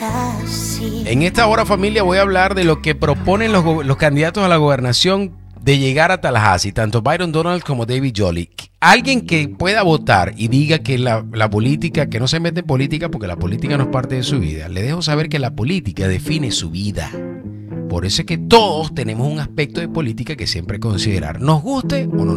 En esta hora, familia, voy a hablar de lo que proponen los candidatos a la gobernación de llegar a Tallahassee, tanto Byron Donald como David Jolly. Alguien que pueda votar y diga que la política, que no se mete en política porque la política no es parte de su vida, le dejo saber que la política define su vida. Por eso es que todos tenemos un aspecto de política que siempre considerar, nos guste o no